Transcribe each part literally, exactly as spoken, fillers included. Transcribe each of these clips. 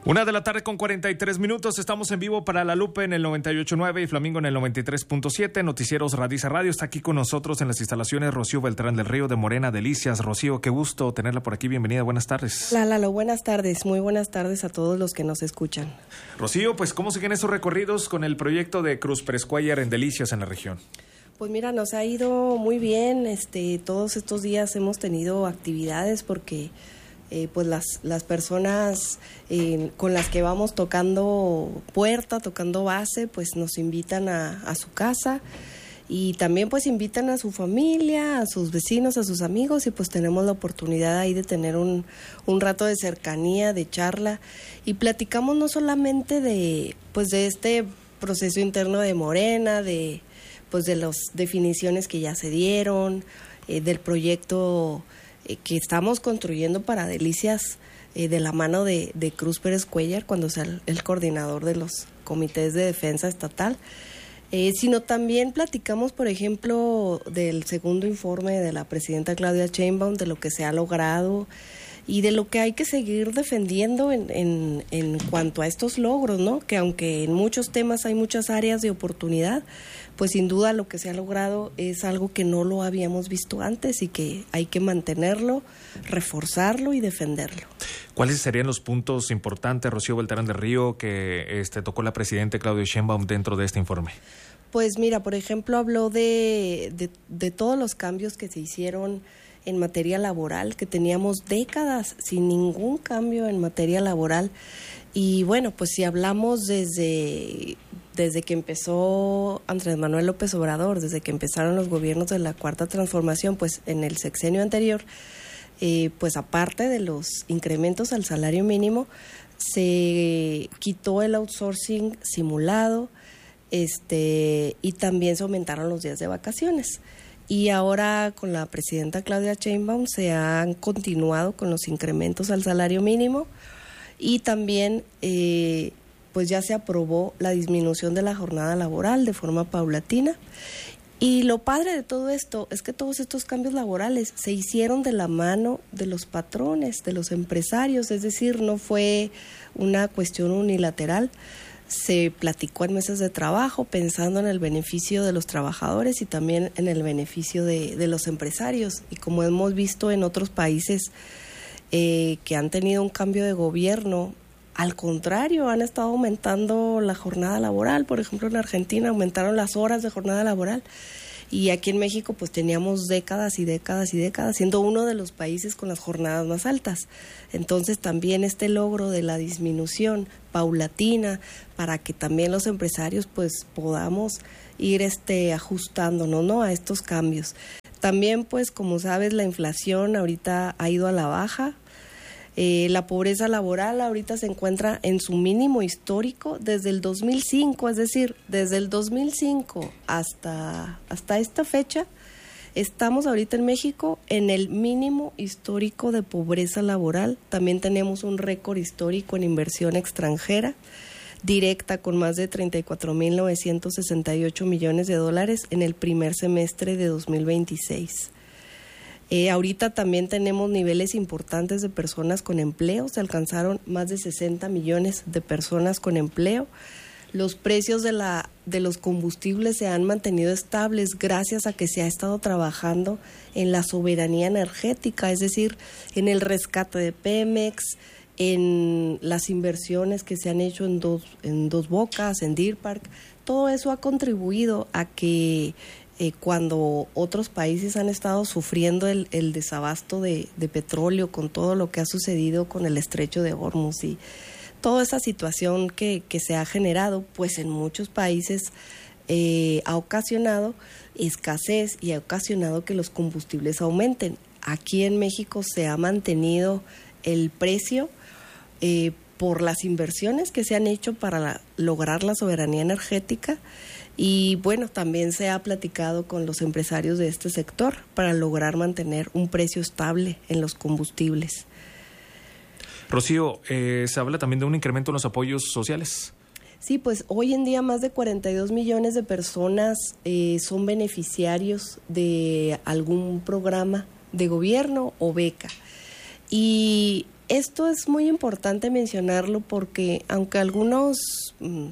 Una de la tarde con cuarenta y tres minutos, estamos en vivo para La Lupe en el noventa y ocho punto nueve y Flamingo en el noventa y tres punto siete, Noticieros Radiza Radio. Está aquí con nosotros en las instalaciones Rocío Beltrán del Río de Morena Delicias. Rocío, qué gusto tenerla por aquí, bienvenida, buenas tardes. Hola Lalo, buenas tardes, muy buenas tardes a todos los que nos escuchan. Rocío, pues ¿cómo siguen esos recorridos con el proyecto de Cruz Pérez Cuéllar en Delicias en la región? Pues mira, nos ha ido muy bien, este, todos estos días hemos tenido actividades porque... Eh, pues las, las personas eh, con las que vamos tocando puerta, tocando base, pues nos invitan a, a su casa y también pues invitan a su familia, a sus vecinos, a sus amigos y pues tenemos la oportunidad ahí de tener un, un rato de cercanía, de charla y platicamos no solamente de pues de este proceso interno de Morena, de pues de las definiciones que ya se dieron, eh, del proyecto que estamos construyendo para Delicias eh, de la mano de, de Cruz Pérez Cuéllar cuando sea el, el coordinador de los comités de defensa estatal, eh, sino también platicamos, por ejemplo, del segundo informe de la presidenta Claudia Sheinbaum, de lo que se ha logrado y de lo que hay que seguir defendiendo en, en, en cuanto a estos logros, ¿no? Que aunque en muchos temas hay muchas áreas de oportunidad, pues sin duda lo que se ha logrado es algo que no lo habíamos visto antes y que hay que mantenerlo, reforzarlo y defenderlo. ¿Cuáles serían los puntos importantes, Rocío Beltrán del Río, que este, tocó la presidenta Claudia Sheinbaum dentro de este informe? Pues mira, por ejemplo, habló de, de, de todos los cambios que se hicieron en materia laboral, que teníamos décadas sin ningún cambio en materia laboral. Y bueno, pues si hablamos desde, desde que empezó Andrés Manuel López Obrador, desde que empezaron los gobiernos de la Cuarta Transformación, pues en el sexenio anterior, eh, pues aparte de los incrementos al salario mínimo, se quitó el outsourcing simulado, este, y también se aumentaron los días de vacaciones. Y ahora con la presidenta Claudia Sheinbaum se han continuado con los incrementos al salario mínimo y también eh, pues ya se aprobó la disminución de la jornada laboral de forma paulatina. Y lo padre de todo esto es que todos estos cambios laborales se hicieron de la mano de los patrones, de los empresarios, es decir, no fue una cuestión unilateral. Se platicó en mesas de trabajo pensando en el beneficio de los trabajadores y también en el beneficio de, de los empresarios. Y como hemos visto en otros países eh, que han tenido un cambio de gobierno, al contrario, han estado aumentando la jornada laboral. Por ejemplo, en Argentina aumentaron las horas de jornada laboral. Y aquí en México pues teníamos décadas y décadas y décadas, siendo uno de los países con las jornadas más altas. Entonces también este logro de la disminución paulatina para que también los empresarios pues podamos ir este ajustándonos, ¿no?, a estos cambios. También pues como sabes la inflación ahorita ha ido a la baja. Eh, la pobreza laboral ahorita se encuentra en su mínimo histórico desde el dos mil cinco, es decir, desde el dos mil cinco hasta, hasta esta fecha, estamos ahorita en México en el mínimo histórico de pobreza laboral. También tenemos un récord histórico en inversión extranjera directa con más de treinta y cuatro mil novecientos sesenta y ocho millones de dólares en el primer semestre de dos mil veintiséis. Eh, ahorita también tenemos niveles importantes de personas con empleo, se alcanzaron más de sesenta millones de personas con empleo. Los precios de, la, de los combustibles se han mantenido estables gracias a que se ha estado trabajando en la soberanía energética, es decir, en el rescate de Pemex, en las inversiones que se han hecho en dos, en Dos Bocas, en Deer Park. Todo eso ha contribuido a que Eh, cuando otros países han estado sufriendo el, el desabasto de, de petróleo con todo lo que ha sucedido con el estrecho de Hormuz y toda esa situación que, que se ha generado, pues en muchos países eh, ha ocasionado escasez y ha ocasionado que los combustibles aumenten. Aquí en México se ha mantenido el precio eh, por las inversiones que se han hecho para la, lograr la soberanía energética. Y bueno, también se ha platicado con los empresarios de este sector para lograr mantener un precio estable en los combustibles. Rocío, eh, se habla también de un incremento en los apoyos sociales. Sí, pues hoy en día más de cuarenta y dos millones de personas eh, son beneficiarios de algún programa de gobierno o beca. Y Esto es muy importante mencionarlo porque aunque algunos mmm,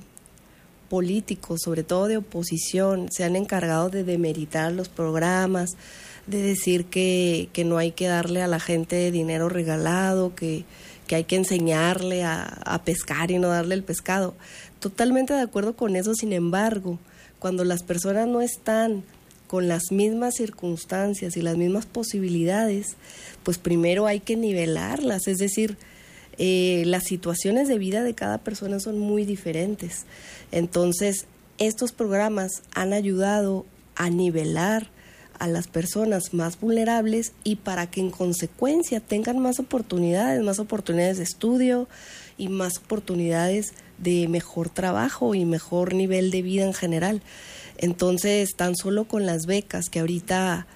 políticos, sobre todo de oposición, se han encargado de demeritar los programas, de decir que, que no hay que darle a la gente dinero regalado, que, que hay que enseñarle a, a pescar y no darle el pescado. Totalmente de acuerdo con eso. Sin embargo, cuando las personas no están con las mismas circunstancias y las mismas posibilidades, pues primero hay que nivelarlas, es decir, eh, las situaciones de vida de cada persona son muy diferentes. Entonces, estos programas han ayudado a nivelar a las personas más vulnerables y para que en consecuencia tengan más oportunidades, más oportunidades de estudio y más oportunidades de mejor trabajo y mejor nivel de vida en general. Entonces, tan solo con las becas que ahorita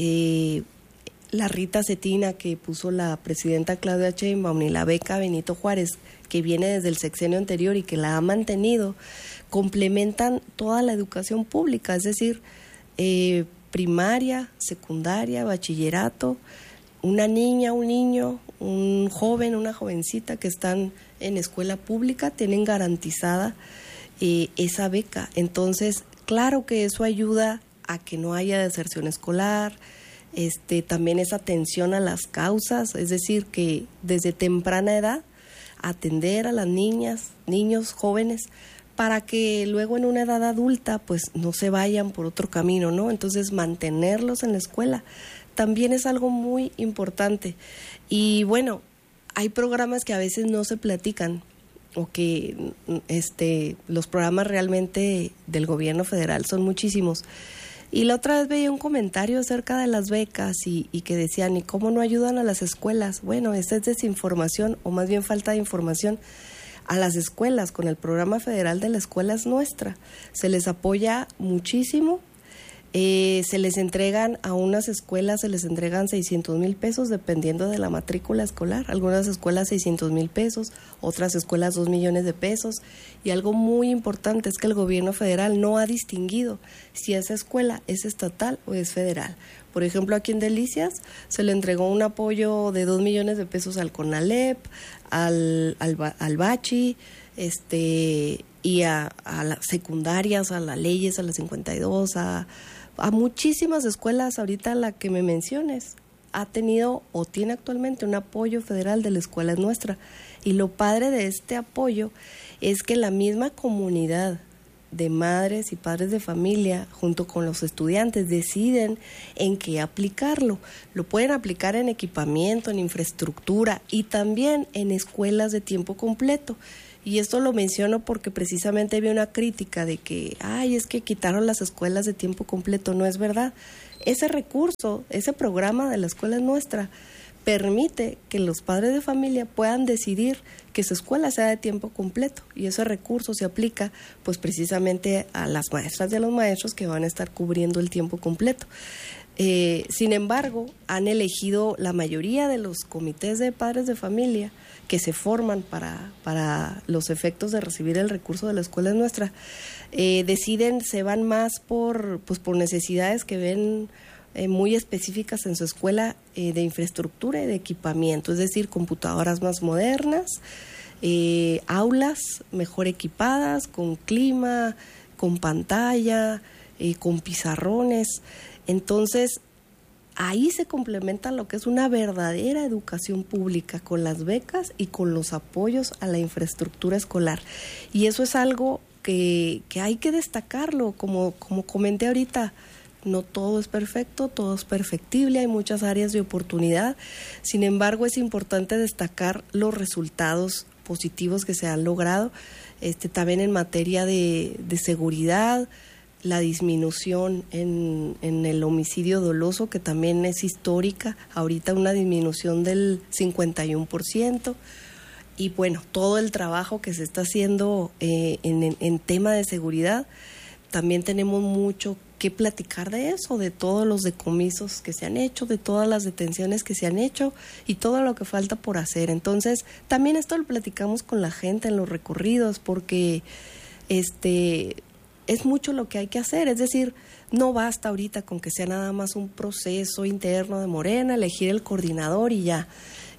eh, la Rita Cetina que puso la presidenta Claudia Sheinbaum y la beca Benito Juárez, que viene desde el sexenio anterior y que la ha mantenido, complementan toda la educación pública, es decir, eh, primaria, secundaria, bachillerato, una niña, un niño, un joven, una jovencita que están en escuela pública tienen garantizada eh, esa beca. Entonces, claro que eso ayuda a que no haya deserción escolar, este, también esa atención a las causas, es decir, que desde temprana edad atender a las niñas, niños, jóvenes, para que luego en una edad adulta pues no se vayan por otro camino, ¿no? Entonces mantenerlos en la escuela también es algo muy importante. Y bueno, hay programas que a veces no se platican o que este los programas realmente del gobierno federal son muchísimos. Y la otra vez veía un comentario acerca de las becas y, y que decían, ¿y cómo no ayudan a las escuelas? Bueno, esa es desinformación o más bien falta de información. A las escuelas, con el programa federal de la escuela es nuestra, se les apoya muchísimo, eh, se les entregan a unas escuelas, se les entregan seiscientos mil pesos dependiendo de la matrícula escolar, algunas escuelas seiscientos mil pesos, otras escuelas dos millones de pesos, y algo muy importante es que el gobierno federal no ha distinguido si esa escuela es estatal o es federal. Por ejemplo, aquí en Delicias se le entregó un apoyo de dos millones de pesos al CONALEP, al, al, al Bachi, este, y a, a las secundarias, a las leyes, a las cincuenta y dos, a, a muchísimas escuelas. Ahorita la que me menciones ha tenido o tiene actualmente un apoyo federal de la escuela nuestra. Y lo padre de este apoyo es que la misma comunidad de madres y padres de familia, junto con los estudiantes, deciden en qué aplicarlo. Lo pueden aplicar en equipamiento, en infraestructura y también en escuelas de tiempo completo. Y esto lo menciono porque precisamente vi una crítica de que, ay, es que quitaron las escuelas de tiempo completo. No es verdad. Ese recurso, ese programa de la escuela nuestra, permite que los padres de familia puedan decidir que su escuela sea de tiempo completo y ese recurso se aplica pues precisamente a las maestras y a los maestros que van a estar cubriendo el tiempo completo. Eh, sin embargo, han elegido la mayoría de los comités de padres de familia que se forman para, para los efectos de recibir el recurso de la escuela nuestra, eh, deciden, se van más por, pues, por necesidades que ven Eh, muy específicas en su escuela eh, de infraestructura y de equipamiento, es decir, computadoras más modernas, eh, aulas mejor equipadas, con clima, con pantalla, eh, con pizarrones. Entonces, ahí se complementa lo que es una verdadera educación pública con las becas y con los apoyos a la infraestructura escolar. Y eso es algo que, que hay que destacarlo, como, como comenté ahorita. No todo es perfecto, todo es perfectible, hay muchas áreas de oportunidad. Sin embargo, es importante destacar los resultados positivos que se han logrado, este, también en materia de, de seguridad, la disminución en, en el homicidio doloso, que también es histórica, ahorita una disminución del cincuenta y uno por ciento. Y bueno, todo el trabajo que se está haciendo eh, en, en, en tema de seguridad, también tenemos mucho que platicar de eso, de todos los decomisos que se han hecho, de todas las detenciones que se han hecho y todo lo que falta por hacer. Entonces, también esto lo platicamos con la gente en los recorridos porque este es mucho lo que hay que hacer, es decir, no basta ahorita con que sea nada más un proceso interno de Morena, elegir el coordinador y ya.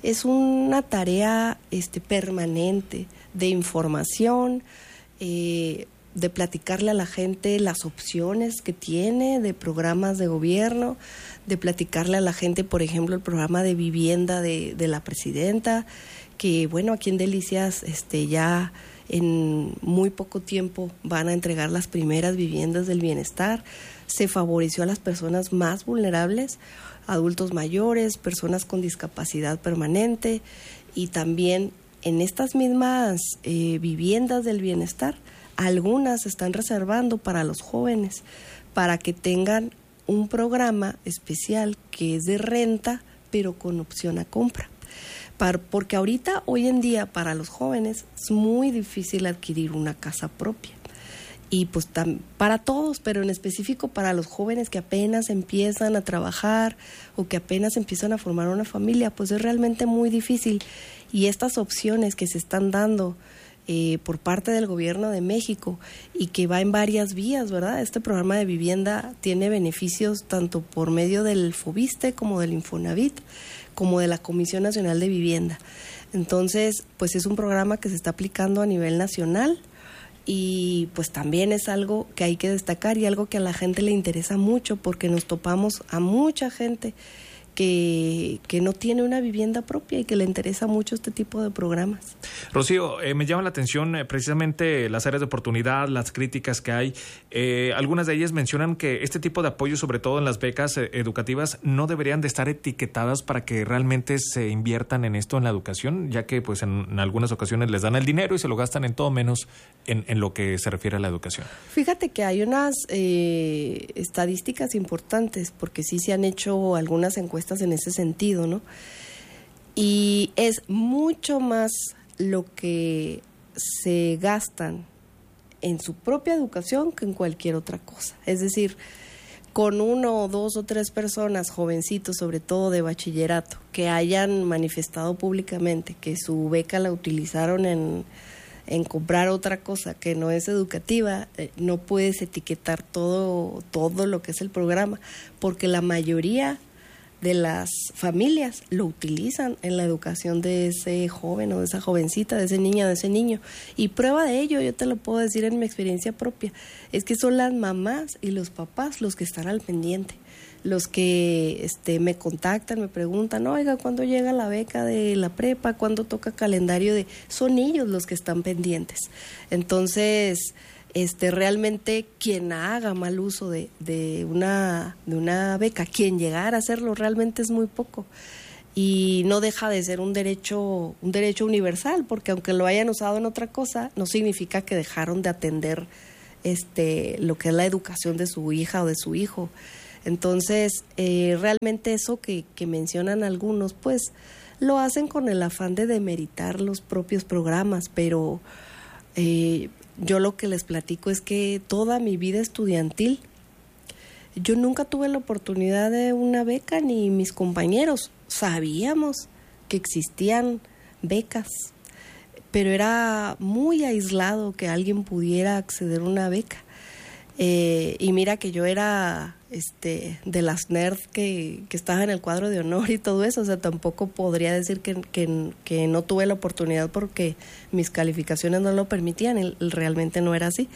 es una tarea este, permanente de información, eh, de platicarle a la gente las opciones que tiene de programas de gobierno, de platicarle a la gente, por ejemplo, el programa de vivienda de, de la presidenta, que bueno, aquí en Delicias este, ya en muy poco tiempo van a entregar las primeras viviendas del bienestar. Se favoreció a las personas más vulnerables, adultos mayores, personas con discapacidad permanente, y también en estas mismas eh, viviendas del bienestar, algunas se están reservando para los jóvenes, para que tengan un programa especial que es de renta, pero con opción a compra. Para, porque ahorita, hoy en día, para los jóvenes es muy difícil adquirir una casa propia. Y pues tam, para todos, pero en específico para los jóvenes que apenas empiezan a trabajar o que apenas empiezan a formar una familia, pues es realmente muy difícil. Y estas opciones que se están dando eh, por parte del gobierno de México y que va en varias vías, ¿verdad? Este programa de vivienda tiene beneficios tanto por medio del FOBISTE como del Infonavit, como de la Comisión Nacional de Vivienda. Entonces, pues es un programa que se está aplicando a nivel nacional y pues también es algo que hay que destacar y algo que a la gente le interesa mucho, porque nos topamos a mucha gente que, que no tiene una vivienda propia y que le interesa mucho este tipo de programas. Rocío, eh, me llama la atención eh, precisamente las áreas de oportunidad, las críticas que hay. Eh, algunas de ellas mencionan que este tipo de apoyo, sobre todo en las becas eh, educativas, no deberían de estar etiquetadas para que realmente se inviertan en esto, en la educación, ya que pues en, en algunas ocasiones les dan el dinero y se lo gastan en todo menos en, en lo que se refiere a la educación. Fíjate que hay unas eh, estadísticas importantes, porque sí se han hecho algunas encuestas en ese sentido, ¿no? Y es mucho más lo que se gastan en su propia educación que en cualquier otra cosa. Es decir, con uno o dos o tres personas, jovencitos, sobre todo de bachillerato, que hayan manifestado públicamente que su beca la utilizaron en, en comprar otra cosa que no es educativa, eh, no puedes etiquetar todo, todo lo que es el programa, porque la mayoría de las familias lo utilizan en la educación de ese joven o de esa jovencita, de ese niña, de ese niño. Y prueba de ello, yo te lo puedo decir en mi experiencia propia, es que son las mamás y los papás los que están al pendiente, los que este, me contactan, me preguntan, oiga, ¿cuándo llega la beca de la prepa? ¿Cuándo toca calendario de...? Son ellos los que están pendientes. Entonces, este, realmente quien haga mal uso de, de, una, de una beca, quien llegara a hacerlo, realmente es muy poco. Y no deja de ser un derecho, un derecho universal, porque aunque lo hayan usado en otra cosa, no significa que dejaron de atender este, lo que es la educación de su hija o de su hijo. Entonces, eh, realmente eso que, que mencionan algunos, pues lo hacen con el afán de demeritar los propios programas, pero eh, yo lo que les platico es que toda mi vida estudiantil, yo nunca tuve la oportunidad de una beca, ni mis compañeros. Sabíamos que existían becas, pero era muy aislado que alguien pudiera acceder a una beca. Eh, y mira que yo era este de las nerds que, que estaba en el cuadro de honor y todo eso, o sea, tampoco podría decir que, que, que no tuve la oportunidad porque mis calificaciones no lo permitían, el, el realmente no era así.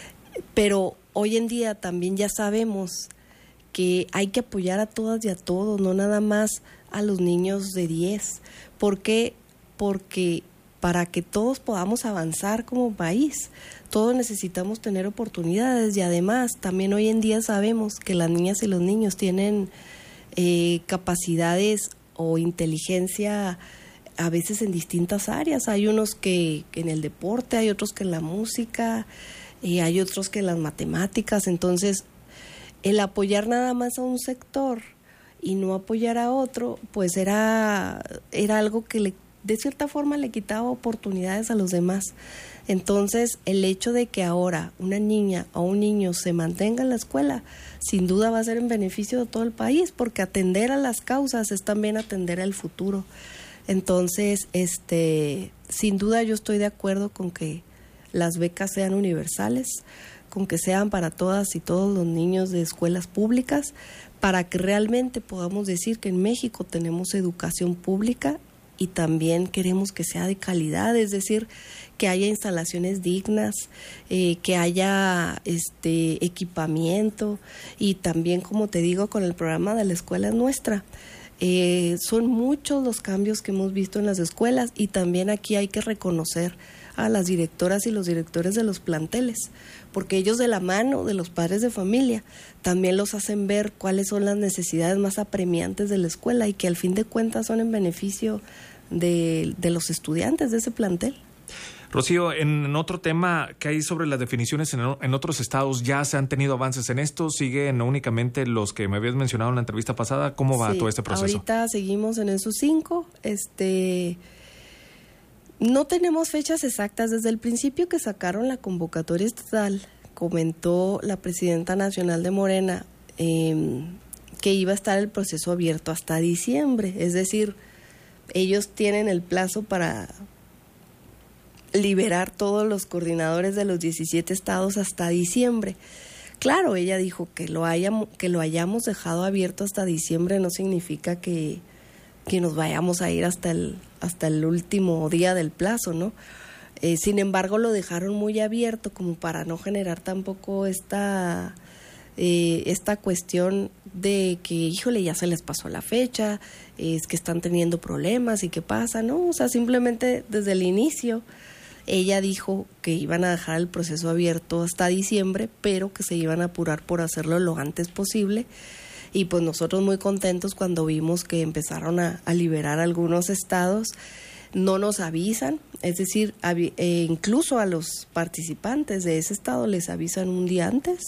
Pero hoy en día también ya sabemos que hay que apoyar a todas y a todos, no nada más a los niños de diez. ¿Por qué? Porque para que todos podamos avanzar como país, todos necesitamos tener oportunidades, y además también hoy en día sabemos que las niñas y los niños tienen eh, capacidades o inteligencia a veces en distintas áreas. Hay unos que, que en el deporte, hay otros que en la música, y hay otros que en las matemáticas. Entonces, el apoyar nada más a un sector y no apoyar a otro, pues era, era algo que le, de cierta forma le quitaba oportunidades a los demás. Entonces, el hecho de que ahora una niña o un niño se mantenga en la escuela, sin duda va a ser en beneficio de todo el país, porque atender a las causas es también atender al futuro. Entonces, este, sin duda yo estoy de acuerdo con que las becas sean universales, con que sean para todas y todos los niños de escuelas públicas, para que realmente podamos decir que en México tenemos educación pública y también queremos que sea de calidad, es decir, que haya instalaciones dignas, eh, que haya este equipamiento y también, como te digo, con el programa de la escuela nuestra. Eh, son muchos los cambios que hemos visto en las escuelas y también aquí hay que reconocer a las directoras y los directores de los planteles, porque ellos de la mano de los padres de familia también los hacen ver cuáles son las necesidades más apremiantes de la escuela y que al fin de cuentas son en beneficio de, de los estudiantes de ese plantel. Rocío, en otro tema que hay sobre las definiciones en, en otros estados, ¿ya se han tenido avances en esto? ¿Siguen únicamente los que me habías mencionado en la entrevista pasada? ¿Cómo va sí, todo este proceso? Ahorita seguimos en esos cinco. Este, no tenemos fechas exactas. Desde el principio que sacaron la convocatoria estatal, comentó la presidenta nacional de Morena eh, que iba a estar el proceso abierto hasta diciembre. Es decir, ellos tienen el plazo para liberar todos los coordinadores de los diecisiete estados hasta diciembre. Claro, ella dijo que lo hayamos, que lo hayamos dejado abierto hasta diciembre no significa que, que nos vayamos a ir hasta el, hasta el último día del plazo, ¿no? Eh, sin embargo, lo dejaron muy abierto como para no generar tampoco esta, eh, esta cuestión de que, híjole, ya se les pasó la fecha, es que están teniendo problemas y qué pasa, ¿no? O sea, simplemente desde el inicio ella dijo que iban a dejar el proceso abierto hasta diciembre, pero que se iban a apurar por hacerlo lo antes posible. Y pues nosotros muy contentos cuando vimos que empezaron a, a liberar algunos estados. No nos avisan, es decir, avi- eh, incluso a los participantes de ese estado les avisan un día antes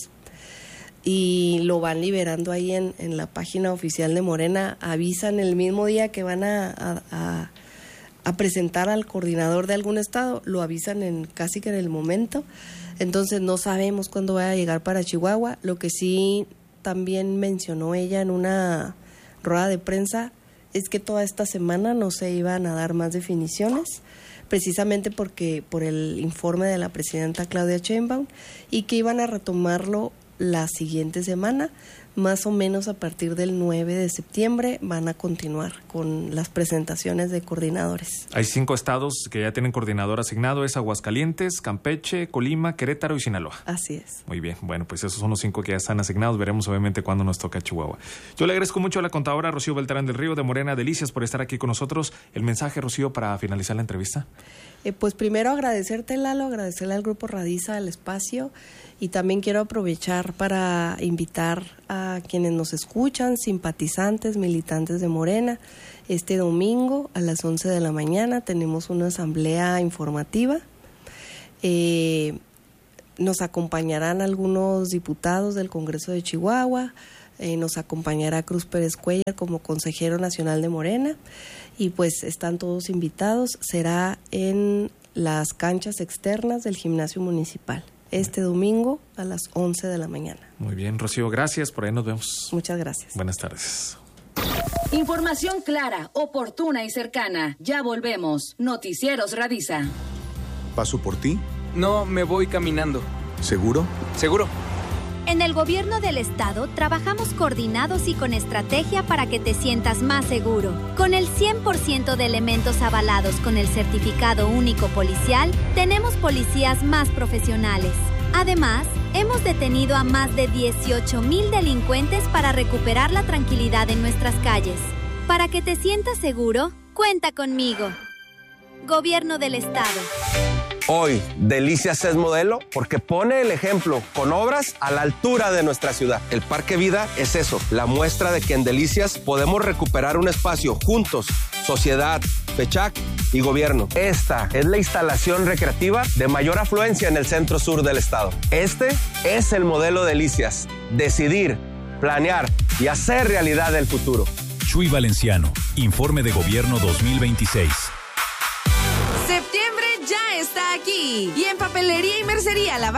y lo van liberando ahí en, en la página oficial de Morena. Avisan el mismo día que van a... a, a a presentar al coordinador de algún estado, lo avisan en casi que en el momento, entonces no sabemos cuándo va a llegar para Chihuahua. Lo que sí también mencionó ella en una rueda de prensa es que toda esta semana no se iban a dar más definiciones, precisamente porque por el informe de la presidenta Claudia Sheinbaum, y que iban a retomarlo la siguiente semana, más o menos a partir del nueve de septiembre van a continuar con las presentaciones de coordinadores. Hay cinco estados que ya tienen coordinador asignado, es Aguascalientes, Campeche, Colima, Querétaro y Sinaloa. Así es. Muy bien, bueno, pues esos son los cinco que ya están asignados, veremos obviamente cuándo nos toca Chihuahua. Yo le agradezco mucho a la contadora Rocío Beltrán del Río de Morena Delicias por estar aquí con nosotros. El mensaje, Rocío, para finalizar la entrevista. Eh, pues primero agradecerte, Lalo, agradecerle al Grupo Radiza el espacio y también quiero aprovechar para invitar a quienes nos escuchan, simpatizantes, militantes de Morena. Este domingo a las once de la mañana tenemos una asamblea informativa. Eh, nos acompañarán algunos diputados del Congreso de Chihuahua, eh, nos acompañará Cruz Pérez Cuellar como consejero nacional de Morena y pues están todos invitados. Será en las canchas externas del gimnasio municipal este domingo a las once de la mañana. Muy bien, Rocío, gracias, por ahí nos vemos. Muchas gracias. Buenas tardes. Información clara, oportuna y cercana. Ya volvemos. Noticieros Radiza. ¿Paso por ti? No, me voy caminando. ¿Seguro? ¿Seguro? En el gobierno del estado trabajamos coordinados y con estrategia para que te sientas más seguro. Con el cien por ciento de elementos avalados con el certificado único policial, tenemos policías más profesionales. Además, hemos detenido a más de dieciocho mil delincuentes para recuperar la tranquilidad en nuestras calles. Para que te sientas seguro, cuenta conmigo. Gobierno del estado. Hoy, Delicias es modelo porque pone el ejemplo con obras a la altura de nuestra ciudad. El Parque Vida es eso, la muestra de que en Delicias podemos recuperar un espacio juntos, sociedad, FECHAC y gobierno. Esta es la instalación recreativa de mayor afluencia en el centro sur del estado. Este es el modelo Delicias, decidir, planear y hacer realidad el futuro. Chuy Valenciano, Informe de Gobierno dos mil veintiséis. Septiembre ya está aquí y en Papelería y Mercería La Barata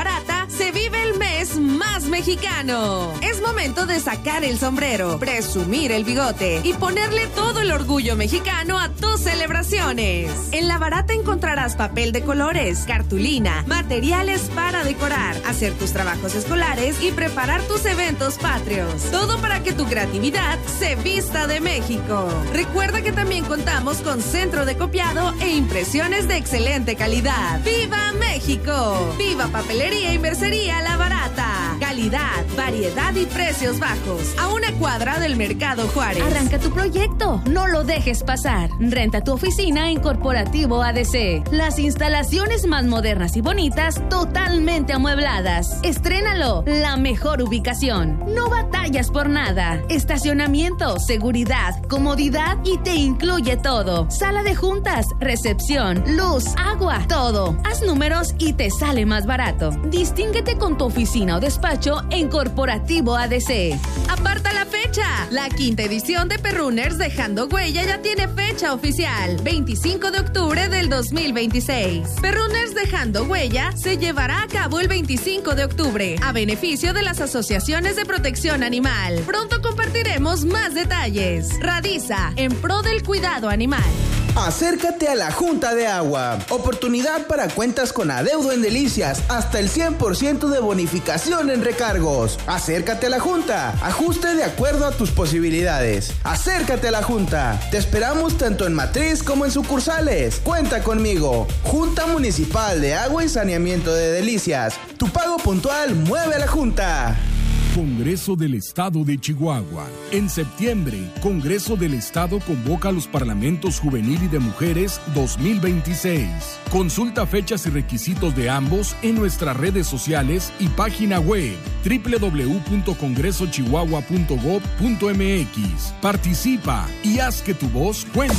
se vive el mes más mexicano. Es momento de sacar el sombrero, presumir el bigote y ponerle todo el orgullo mexicano a tus celebraciones. En La Barata encontrarás papel de colores, cartulina, materiales para decorar, hacer tus trabajos escolares y preparar tus eventos patrios. Todo para que tu creatividad se vista de México. Recuerda que también contamos con centro de copiado e impresiones de excelente calidad. ¡Viva México! ¡Viva Papelería y Mercería La Barata! Calidad, variedad y precios bajos. A una cuadra del Mercado Juárez. Arranca tu proyecto, no lo dejes pasar. Renta tu oficina en Corporativo A D C. Las instalaciones más modernas y bonitas, totalmente amuebladas. Estrénalo, la mejor ubicación. No batallas por nada. Estacionamiento, seguridad, comodidad y te incluye todo. Sala de juntas, recepción, luz, agua, todo. Haz números y te sale más barato. Distínguete con tu oficina o despacho en Corporativo A D C. Aparta la fecha. La quinta edición de Perrunners Dejando Huella ya tiene fecha oficial. veinticinco de octubre del dos mil veintiséis. Perrunners Dejando Huella se llevará a cabo el veinticinco de octubre a beneficio de las asociaciones de protección animal. Pronto compartiremos más detalles. Radiza, en pro del cuidado animal. Acércate a la Junta de Agua. Oportunidad para cuentas con adeudo en Delicias. Hasta el cien por ciento de bonificación en recargos. Acércate a la Junta. Ajuste de acuerdo a tus posibilidades. Acércate a la Junta. Te esperamos tanto en matriz como en sucursales. Cuenta conmigo. Junta Municipal de Agua y Saneamiento de Delicias. Tu pago puntual mueve a la Junta. Congreso del Estado de Chihuahua. En septiembre, Congreso del Estado convoca a los Parlamentos Juvenil y de Mujeres dos mil veintiséis. Consulta fechas y requisitos de ambos en nuestras redes sociales y página web doble u doble u doble u punto congreso chihuahua punto gob punto m x. Participa y haz que tu voz cuente.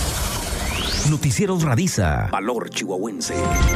Noticieros Radiza. Valor chihuahuense.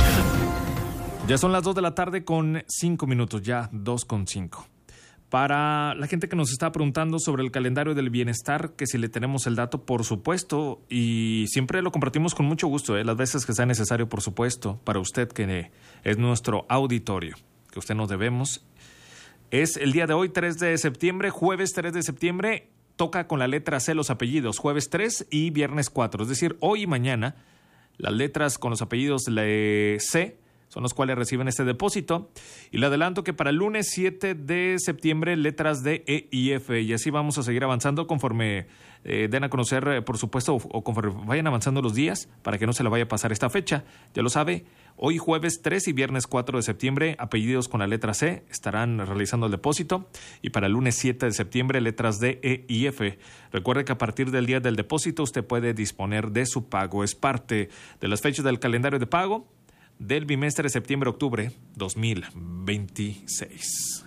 Ya son las dos de la tarde con cinco minutos, ya dos con cinco. Para la gente que nos está preguntando sobre el calendario del bienestar, que si le tenemos el dato, por supuesto, y siempre lo compartimos con mucho gusto, ¿eh? las veces que sea necesario, por supuesto, para usted que es nuestro auditorio, que usted nos debemos. Es el día de hoy, tres de septiembre, jueves tres de septiembre, toca con la letra C los apellidos, jueves tres y viernes cuatro, es decir, hoy y mañana, las letras con los apellidos de C son los cuales reciben este depósito. Y le adelanto que para el lunes siete de septiembre, letras D, E y F. Y así vamos a seguir avanzando conforme eh, den a conocer, eh, por supuesto, o, o conforme vayan avanzando los días, para que no se le vaya a pasar esta fecha. Ya lo sabe, hoy jueves tres y viernes cuatro de septiembre, apellidos con la letra C estarán realizando el depósito. Y para el lunes siete de septiembre, letras D, E y F. Recuerde que a partir del día del depósito usted puede disponer de su pago. Es parte de las fechas del calendario de pago del bimestre de septiembre-octubre dos mil veintiséis.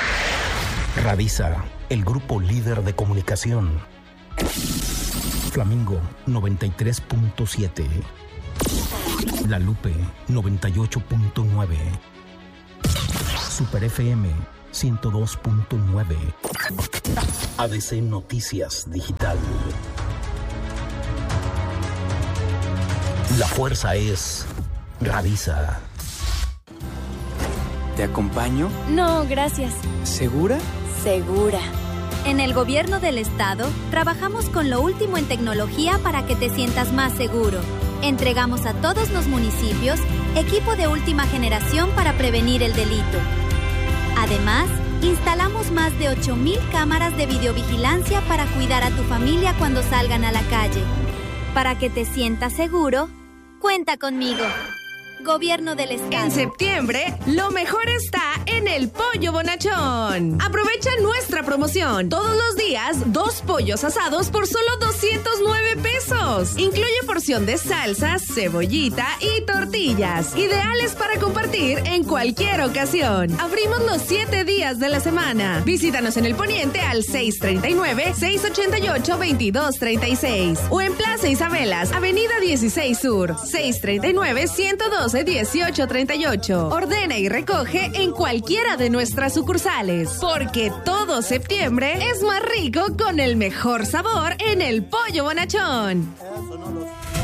Radiza, el grupo líder de comunicación. Flamingo noventa y tres punto siete. La Lupe noventa y ocho punto nueve. Super F M ciento dos punto nueve. A D C Noticias Digital. La fuerza es Radiza. ¿Te acompaño? No, gracias. ¿Segura? Segura. En el Gobierno del Estado, trabajamos con lo último en tecnología para que te sientas más seguro. Entregamos a todos los municipios equipo de última generación para prevenir el delito. Además, instalamos más de ocho mil cámaras de videovigilancia para cuidar a tu familia cuando salgan a la calle. Para que te sientas seguro, cuenta conmigo. Gobierno del Estado. En septiembre, lo mejor está en el Pollo Bonachón. Aprovecha nuestra promoción. Todos los días, dos pollos asados por solo doscientos nueve pesos. Incluye porción de salsas, cebollita y tortillas. Ideales para compartir en cualquier ocasión. Abrimos los siete días de la semana. Visítanos en el Poniente al seis treinta y nueve, seis ochenta y ocho, veintidós treinta y seis. O en Plaza Isabelas, Avenida dieciséis Sur, seis treinta y nueve, ciento doce, dieciocho treinta y ocho. Ordena y recoge en cualquiera de nuestras sucursales, porque todo septiembre es más rico con el mejor sabor en el Pollo Bonachón.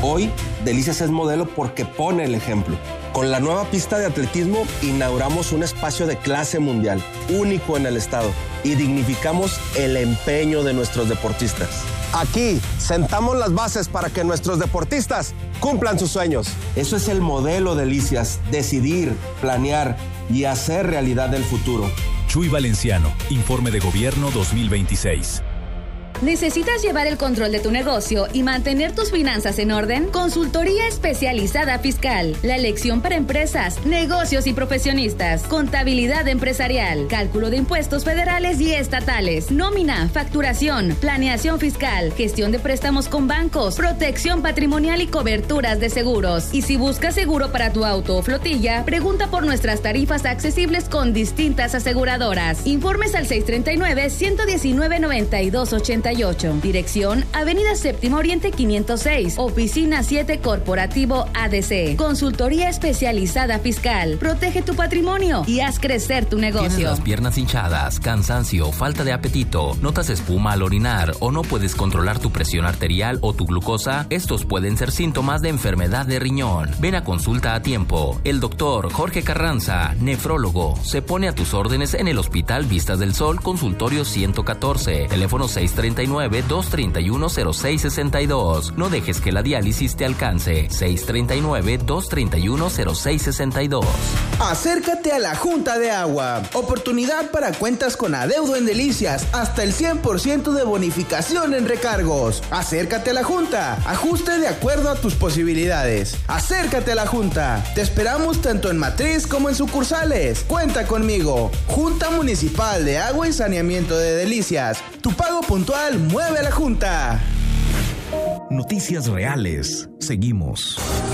Hoy, Delicias es modelo porque pone el ejemplo. Con la nueva pista de atletismo, inauguramos un espacio de clase mundial, único en el estado, y dignificamos el empeño de nuestros deportistas. Aquí, sentamos las bases para que nuestros deportistas cumplan sus sueños. Eso es el modelo Delicias, decidir, planear y hacer realidad el futuro. Chuy Valenciano, Informe de Gobierno dos mil veintiséis. ¿Necesitas llevar el control de tu negocio y mantener tus finanzas en orden? Consultoría especializada fiscal. La elección para empresas, negocios y profesionistas. Contabilidad empresarial. Cálculo de impuestos federales y estatales. Nómina, facturación, planeación fiscal. Gestión de préstamos con bancos. Protección patrimonial y coberturas de seguros. Y si buscas seguro para tu auto o flotilla, pregunta por nuestras tarifas accesibles con distintas aseguradoras. Informes al seis tres nueve, uno uno nueve, nueve dos ocho ocho. Dirección Avenida Séptimo Oriente quinientos seis. Oficina siete Corporativo A D C. Consultoría especializada fiscal. Protege tu patrimonio y haz crecer tu negocio. ¿Tienes las piernas hinchadas, cansancio, falta de apetito, notas espuma al orinar o no puedes controlar tu presión arterial o tu glucosa? Estos pueden ser síntomas de enfermedad de riñón. Ven a consulta a tiempo. El doctor Jorge Carranza, nefrólogo, se pone a tus órdenes en el Hospital Vistas del Sol, consultorio ciento catorce. Teléfono seis tres nueve, dos tres uno, cero seis seis dos. No dejes que la diálisis te alcance. seis tres nueve, dos tres uno, cero seis seis dos. Acércate a la Junta de Agua. Oportunidad para cuentas con adeudo en Delicias. Hasta el cien por ciento de bonificación en recargos. Acércate a la Junta. Ajuste de acuerdo a tus posibilidades. Acércate a la Junta. Te esperamos tanto en matriz como en sucursales. Cuenta conmigo. Junta Municipal de Agua y Saneamiento de Delicias. Tu pago puntual mueve a la Junta. Noticias reales. Seguimos.